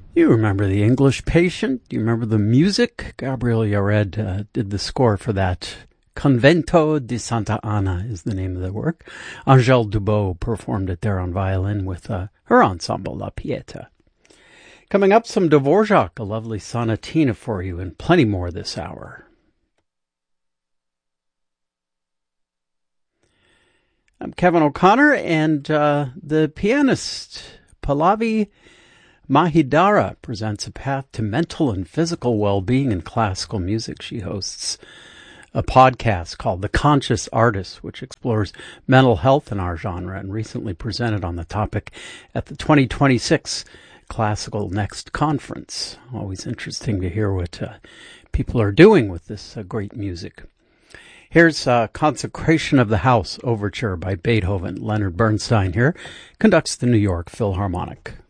You remember The English Patient? You remember the music? Gabriel Yared did the score for that. Convento di Santa Ana is the name of the work. Angèle Dubot performed it there on violin with her ensemble, La Pieta. Coming up, some Dvorak, a lovely sonatina for you, and plenty more this hour. I'm Kevin O'Connor, and the pianist Pallavi Mahidara presents a path to mental and physical well-being in classical music. She hosts a podcast called The Conscious Artist, which explores mental health in our genre, and recently presented on the topic at the 2026 Classical Next Conference. Always interesting to hear what people are doing with this great music. Here's Consecration of the House Overture by Beethoven. Leonard Bernstein here conducts the New York Philharmonic.